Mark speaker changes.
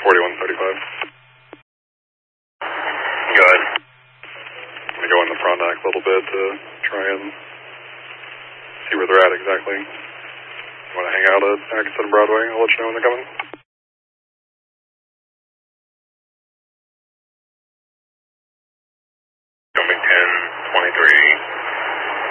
Speaker 1: 4135. Go ahead. I'm going to go in the front act a little bit to try and see where they're at exactly. You want to hang out at Atkinson and Broadway? I'll let you know when they're coming. Coming 1023.